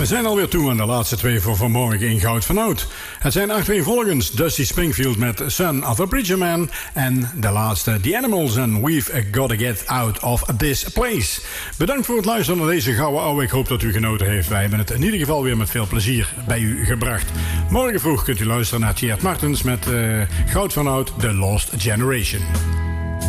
We zijn alweer toe aan de laatste twee voor vanmorgen in Goud van Oud. Het zijn achtereenvolgens Dusty Springfield met Son of a Preacher Man en de laatste The Animals en We've Gotta Get Out of This Place. Bedankt voor het luisteren naar deze gouden ouwe. Ik hoop dat u genoten heeft. Wij hebben het in ieder geval weer met veel plezier bij u gebracht. Morgen vroeg kunt u luisteren naar Tjeerd Martens met Goud van Oud, The Lost Generation.